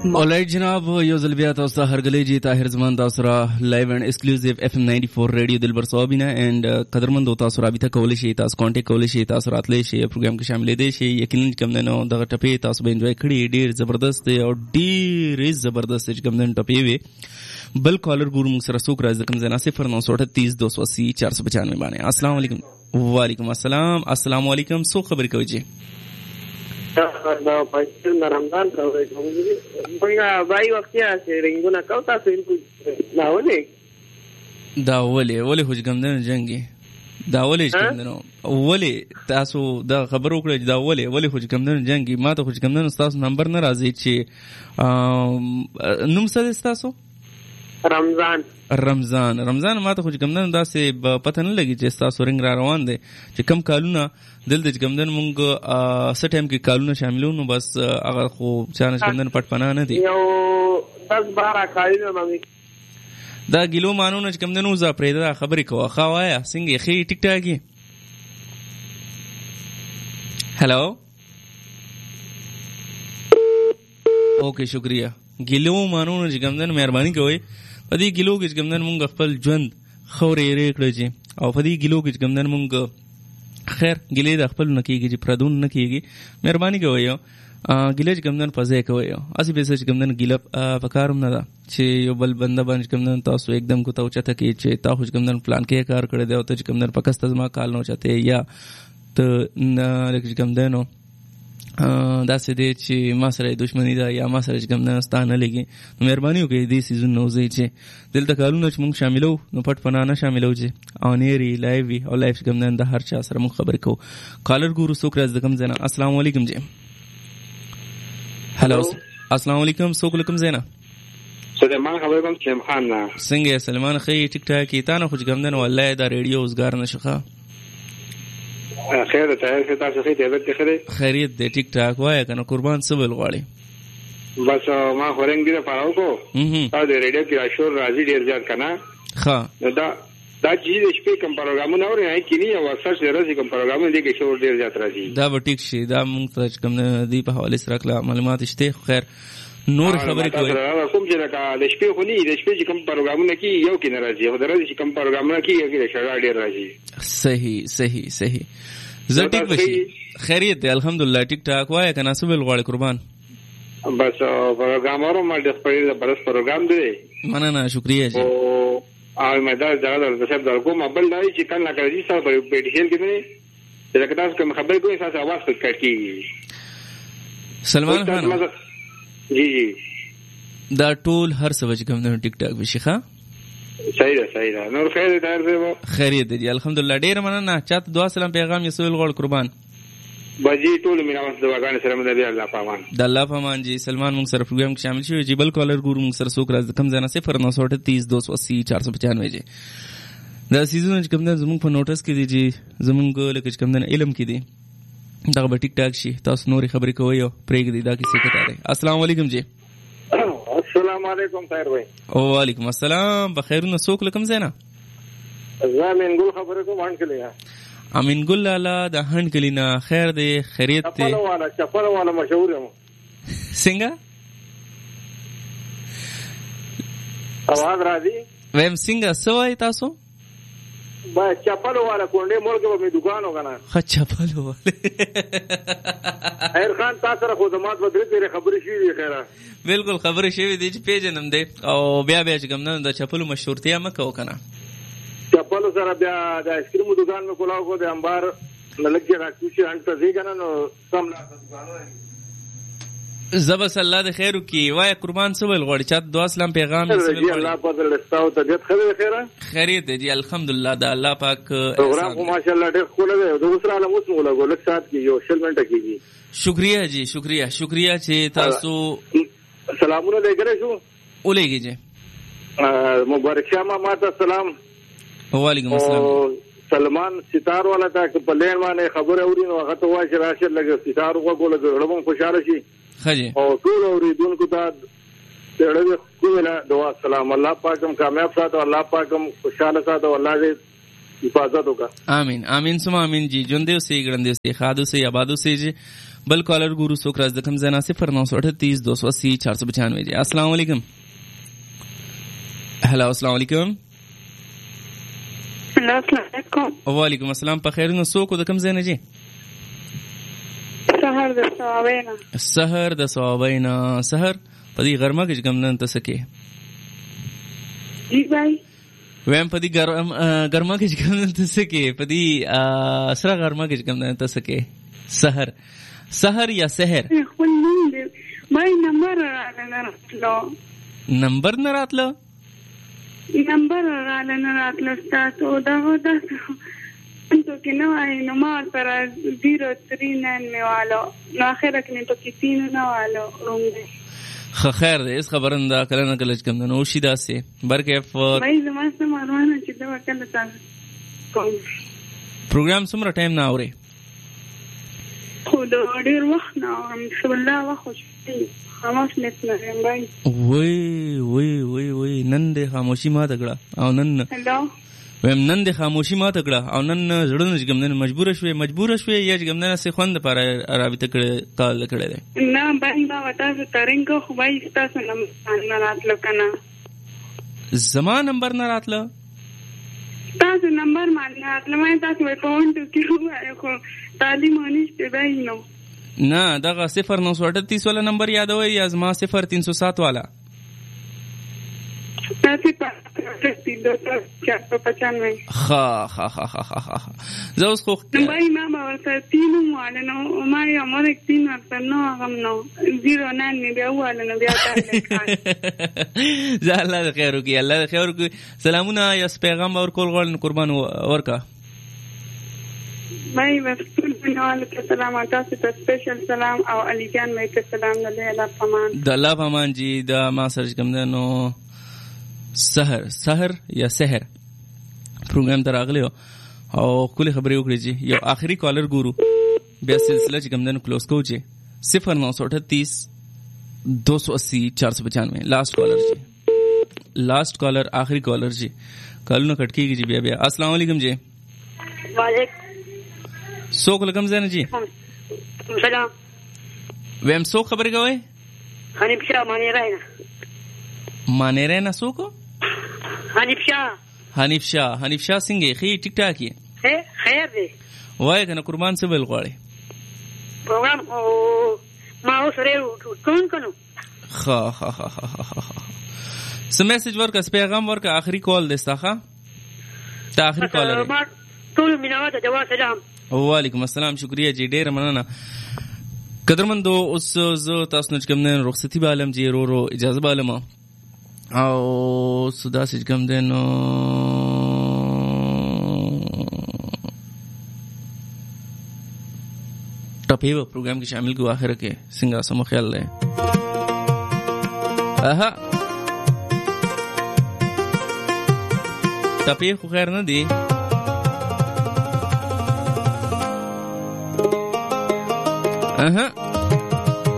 Alright جناب یو ځل بیا تاسو ته هرګلی جی طاهر زمان تاسو را لایو اینڈ ایکسکلوزیو اف ام 94 ریډیو دلبر صوبینا اینڈ قدرمن تاسو رابطه کولی شئ تاسو کانټیکټ کولی شئ تاسو راتلی شئ پروګرام کې شامل دي شئ یقینا کوم نه دغه ټپې تاسو به انجوای کړی ډیر زبردست او ډیر زبردست کوم نه ټپې وي بل کالر ګورو موږ سره څوک راځي کوم زنا 0938 280 495 باندې السلام علیکم وعلیکم السلام السلام علیکم سو خبر کوي جی دا پښتون رمضان راوړي څنګه بای وخت یې رنگونه کو تاسو دا ولې حجګمدن جنگي دا ولې څنګه ولې تاسو دا خبر وکړئ دا ولې حجګمدن جنگي ما ته حجګمدن تاسو نمبر نه راځي چې نوم څه تاسو رمضان ما ته حجګمدن دا سه پته نه لګي چې تاسو رنگ را روان دي چې کم کالونه دلته څنګه مونږ سټیم کې کالونه شاملو نو بس هغه خو چانه څنګه پټ پنا نه دي یو 10-12 کالونه مې دا ګلو مانونه څنګه نو ز پرېدا خبرې کوه خوایا څنګه خې ټیک ټاکي هلو اوکے شکریہ ګلو مانونه څنګه مهرباني کوئ په دې ګلو کې څنګه مونږ خپل ژوند خورې ریکړو چې او په دې ګلو کې څنګه مونږ خیر ګلې د خپل نکیږي چې پردون نکیږي مهرباني کوئ ګلې څنګه پځه کوئ اسی به څنګه ګلپ پکارم نه دا چې یو بل بنده باندې څنګه تاسو एकदम کو ته چته کې چې تاسو څنګه پلان کې کار کړی دی او ته څنګه پکست زما کال نو چته یا ته نه څنګه نو دا سه دې چې ما سره دښمنی ده یا ما سره څنګه ستانه لګي نو مهرباني وکړئ دې سيزون نو زی چې دلته کالونه چې موږ شاملو نو پټ پنا نه شاملو چې اونيري لایو وی او لایف څنګه د هر چا سره موږ خبرې کوو کالر ګورو سوک راز د کوم زینا السلام علیکم جی هلو السلام علیکم سوک لکم زینا سلمان خبر کوم سلیم خان نه څنګه سلمان خې ټیک ټاک کی تا نه خوش ګمدن والله دا ریډیو اوسګار نشخه خیر ته تاسو خې دې خیریت خیریت دې ټیک ټاک وای کنه قربان سبل غواړي بس ما خورنګ دې پاراو کو دا دې ریډیو کې اشور راځي ډیر ځات کنه ها دا چې شپې کوم پروګرامونه اوري هي کې نه او سر راځي کوم پروګرامونه دې کې شور ډیر ځات راځي دا به ټیک شي دا موږ ته کوم دې په حواله سره کله معلومات شته خیر نور خبرې کوي کوم چې راکا د شپې خو نه د شپې چې کوم پروګرامونه کې یو کې ناراضي او درځي چې کوم پروګرامونه کې یو کې شړا ډیر راځي صحیح زه ټیک بشي خیریت دی الحمدلله ټیک ټاک وای کنه سبل غواړي قربان بس پروګرامرو ما د خپل برس پروګرام دی مننه شکریہ جی او مې دا د شپ د کوم بل دی چې کله راځي سره په ډیټیل کې نه دا کتاب کوم خبرې کوي اساس आवाज پټ کړي سلمان خان جی دا ټول هر څه وجه کوم ټیک ټاک بشي ښا صحیح ده نور خیر دی خیریت دی الحمدلله ډیر مننه چاته دعا سلام پیغام یې سوال غوړ قربان باجی ټول میراث دعاګانې سره مده دی الله پامان د الله پامان جی سلمان موږ سره پروګرام کې شامل شوی جی بل کالر ګورو موږ سره سوک راز کم زنه 0938 280 495 جی دا سیزن چې کوم د زموږ په نوټس کې دی جی زموږ لکه کوم د علم کې دی دا به ټیک ټاک شي تاسو نوري خبرې کوئ او پرېګ دی دا کیسه کوي السلام علیکم جی السلام علیکم طاهر بھائی وعلیکم السلام بخیرونه سوک لکم زینا زمين ګل خبره کوم ان کلیه امین ګل لاله د هند کلینا خیر دی خیریت دی چپل والا مشهور یم څنګه اواز راځي ویم څنګه سوای تاسو با چپل والا کونډه ملک په دکان وکنه خ چپل والا خیر خان تاسو را خدمات بدري تیرې خبرې شي دي خیره بالکل خبرې شي دي چې پیژنم دي او بیا چې کوم نه د چپلو مشهورتیا مکو کنه چپل سره بیا د آیسکریم دکان مې کولاو کو د انبار لږه راکوشي انټه دی کنه نو سم لا دکانو زبس الله د خیرو کی وای قربان سوال غوړي چات دعا سلام پیغام سوال الله پاک لستاو طبیعت خیره خیریت دی الحمدلله د الله پاک پروګرام کو ماشاءالله ډېر خوله دی د اوسره عالم اوس مولا ګول سات کی یو شل منټه کیږي شکریہ جی شکریہ چې تاسو سلامونه لګره شو ولېږي جی مبارک شاه ماته سلام وعلیکم السلام سلمان ستار والا تا په لین باندې خبر اوري نو هغه ته وایي راشه لګ ستار وګول غړم خوشاله شي خجی او ټول اوریدونکو ته ډېر کومه دعا سلام الله پاکم کامیاب ساتو الله پاکم خوشاله ساتو الله دې حفاظت وکړه آمین ثم آمین جی ژوند دې اوسې ګړندې اوسې خادو سي آبادو سي جی بل کالر ګورو څوک راز د کوم ځای نه 0938 280 495 جی. السلام علیکم. هلا السلام علیکم. السلام علیکم. وعلیکم السلام. په خیر نو څوک د کوم ځای نه جی؟ سحر د ثوابینا. سحر د ثوابینا. سحر په دې غرمه کې کوم نن تاسو کې جی بھائی ویم په دې غرمه کې کوم نن تاسو کې په دې سره غرمه کې کوم نن تاسو کې سحر سحر یا سحر خپل نوم دی مې نمبر راتلو نمبر راتلو تاسو دا انتو کې نو آئی نو ما پر 039 میوالو نو آخره کې تو کې 3 نوالو روم دی. خیر دی اس خبرن دا کله نه کله کوم نو شي داسې برکه مې زما سره مروانه چې دا وکړه تاسو کوم پروګرام څومره ټایم نه اوري خو دا ډیر وخت نه اورم بسم الله واخو خاموش نتنه بای وای نن د خاموشي ما دګړه او نن هلو ویم نن د خاموشي ما تکړه او نن زړه چې ګمنه مجبور شوې یا چې ګمنه سه خوند پر رابطه کړه کال کړه ده نه باندې وتا ته ترنګ خو وای تاسو نه راتلو کنه زما نمبر نه راتلو تاسو نمبر باندې راتلو مې تاسو په پونټ کې خو تعلیم ونیشته بای نو نه دغه 0938 والا نمبر یادوي یا زما 0307 والا تاسو په ها زه اوس خو نمبر ما ورته 3 واله نو ما یې امر 3 ورته نو غم نو 09 می بیا واله نو بیا تاسو زه الله خیر وکي سلامونه یا پیغام اور کول غوړن قربان ورکا مې ورته علیکم السلام تاسو ته سپیشل سلام او علي جان مې ته سلام د الله پامان جی دا ما سره کوم نو سحر یا سحر پروګرام ته راغلی او کله خبرې وکړې چې یو آخري کالر ګورو بیا سلسله چې کوم دنو کلوز کوو چې 0938 280 495 لاست کالر آخری کالر جی کالو نه کټ کیږي جی بیا السلام علیکم جی. وعلیکم څوک لکم زنه جی سلام ویم څوک خبرې کوي حنیف شاه مانه راینا څوک حنیف شاه څنګه خې ټیک ټاک یې خیر دی وای کنه قربان څه ویل غواړي پروګرام ما اوسره ټون کنو ها سم میسج ورکا پیغام ورکا آخری کال دستاخه تا آخری کال ما ټول میناوات جواب سلام وعلیکم السلام شکریہ جی ډیر مننه قدرمندو اوس زه تاسو نه کوم نه رخصتي بالم جی رو اجازه بالم او صدا سج کوم دنو ټپي و پروګرام کې شامل کو اخر کې څنګه سم خیال لې ټپي خو خیر نه دی